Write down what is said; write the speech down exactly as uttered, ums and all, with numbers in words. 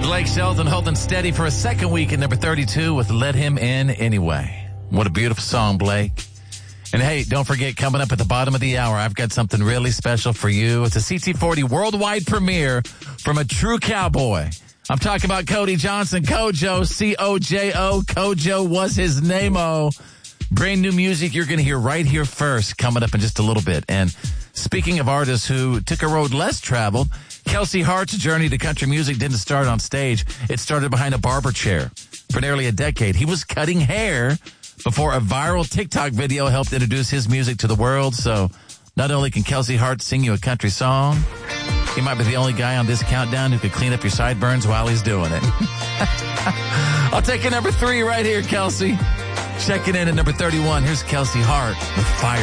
Blake Shelton holding steady for a second week at number thirty-two with Let Him In Anyway. What a beautiful song, Blake. And hey, don't forget, coming up at the bottom of the hour, I've got something really special for you. It's a C T forty worldwide premiere from a true cowboy. I'm talking about Cody Johnson, Kojo, C O J O. Kojo was his name-o. Brand new music you're going to hear right here first, coming up in just a little bit. And speaking of artists who took a road less traveled, Kelsey Hart's journey to country music didn't start on stage. It started behind a barber chair. For nearly a decade, he was cutting hair before a viral TikTok video helped introduce his music to the world. So not only can Kelsey Hart sing you a country song, he might be the only guy on this countdown who could clean up your sideburns while he's doing it. I'll take a number three right here, Kelsey. Checking in at number thirty-one. Here's Kelsey Hart with Fire.